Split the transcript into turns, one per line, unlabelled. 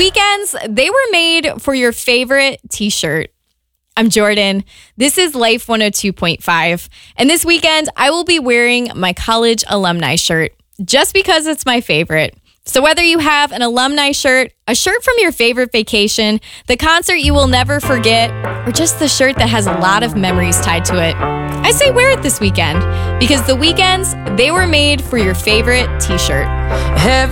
weekends, they were made for your favorite t-shirt. I'm Jordan. This is Life 102.5. And this weekend, I will be wearing my college alumni shirt just because it's my favorite. So whether you have an alumni shirt, a shirt from your favorite vacation, the concert you will never forget, or just the shirt that has a lot of memories tied to it, I say wear it this weekend because the weekends, they were made for your favorite t-shirt.